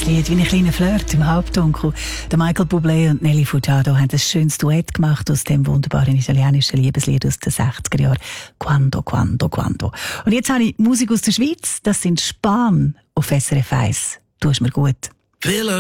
das Lied wie ein kleiner Flirt im Halbdunkel. Der Michael Bublé und Nelly Furtado haben ein schönes Duett gemacht aus dem wunderbaren italienischen Liebeslied aus den 60er Jahren. Quando, quando, quando. Und jetzt habe ich Musik aus der Schweiz. Das sind Span auf SRF 1. Du hast mir gut.